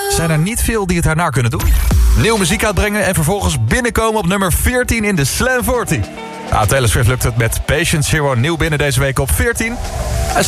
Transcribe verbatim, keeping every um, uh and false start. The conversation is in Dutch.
zijn er niet veel die het haar na kunnen doen. Nieuw muziek uitbrengen en vervolgens binnenkomen op nummer veertien in de Slam veertig. Nou, Taylor Swift lukt het met Patience Hero nieuw binnen deze week op veertien. Hij staat